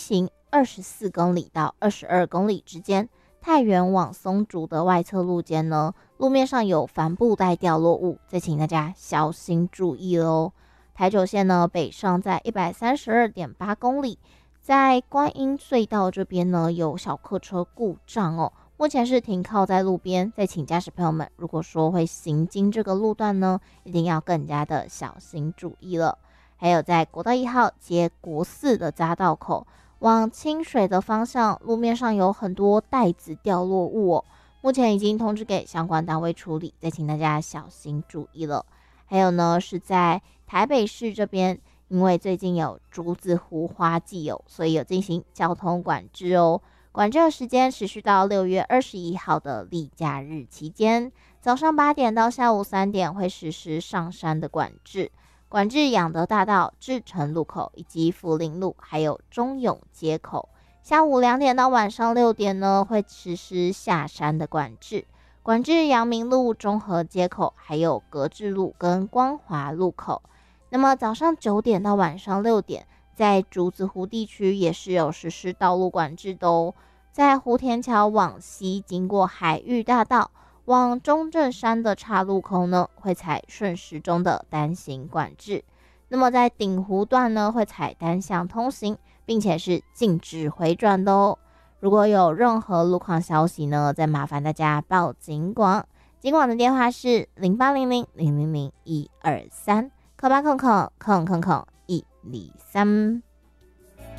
行24公里到22公里之间。太原往松竹的外侧路间呢，路面上有帆布袋掉落物，再请大家小心注意喽。台九线呢，北上在 132.8 公里，在观音隧道这边呢有小客车故障哦，目前是停靠在路边，再请驾驶朋友们，如果说会行经这个路段呢，一定要更加的小心注意了。还有在国道1号接国4的匝道口，往清水的方向，路面上有很多袋子掉落物哦，目前已经通知给相关单位处理，再请大家小心注意了。还有呢，是在台北市这边，因为最近有竹子湖花季哦，所以有进行交通管制哦。管制的时间持续到6月21号的例假日期间，早上8点到下午3点会实施上山的管制。管制仰德大道、志诚路口以及福林路，还有中永街口。下午2点到晚上6点呢，会实施下山的管制。管制阳明路、中和街口，还有格致路跟光华路口。那么早上9点到晚上6点，在竹子湖地区也是有实施道路管制的哦。在湖田桥往西，经过海域大道往中正山的岔路口呢，会采顺时钟的单行管制。那么在顶湖段呢，会采单向通行，并且是禁止回转的哦。如果有任何路况消息呢，再麻烦大家报警广。警广的电话是0800000123，0800000123。